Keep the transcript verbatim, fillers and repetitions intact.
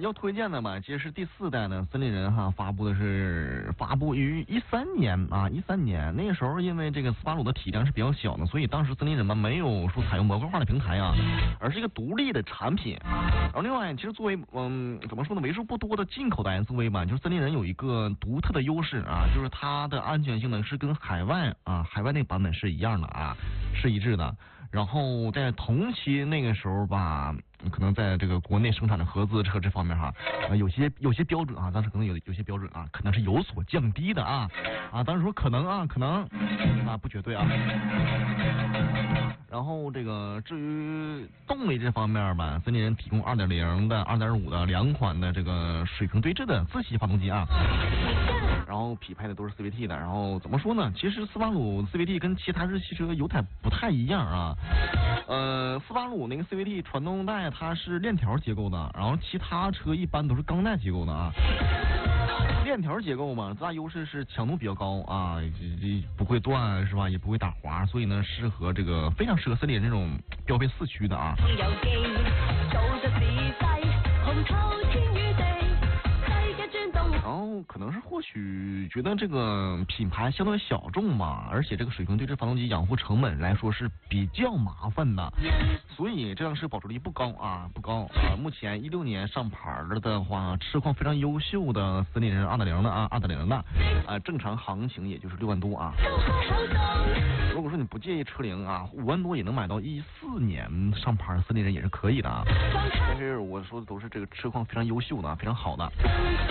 要推荐的吧，其实是第四代的森林人哈，发布的是发布于一三年啊，一三年那个时候，因为这个斯巴鲁的体量是比较小的，所以当时森林人嘛没有说采用模块化的平台啊，而是一个独立的产品。然后另外，其实作为嗯怎么说呢，为数不多的进口的 S U V 吧，就是森林人有一个独特的优势啊，就是它的安全性呢是跟海外啊海外那个版本是一样的啊，是一致的。然后在同期那个时候吧，可能在这个国内生产的合资车这方面哈，啊有些有些标准啊，当时可能有有些标准啊，可能是有所降低的啊啊，当时说可能啊可能啊不绝对啊。然后这个至于动力这方面吧，森林人提供二点零的、二点五的两款的这个水平对置的自吸发动机啊。然后匹配的都是 C V T 的，然后怎么说呢？其实斯巴鲁 C V T 跟其他日系车有点不太一样啊。呃，斯巴鲁那个 C V T 传动带它是链条结构的，然后其他车一般都是钢带结构的啊。链条结构嘛，最大优势是强度比较高啊，这这不会断是吧？也不会打滑，所以呢，适合这个非常适合森林人这种标配四驱的啊。然后可能是或许觉得这个品牌相对小众嘛，而且这个水平对置发动机养护成本来说是比较麻烦的，所以这辆车保值率不高啊，不高啊。目前一六年上牌了的话，车况非常优秀的森林人二点零的啊，二点零的啊，正常行情也就是六万多啊。如果说你不介意车龄啊，五万多也能买到一四年上牌森林人也是可以的啊。但是我说的都是这个车况非常优秀的，非常好的。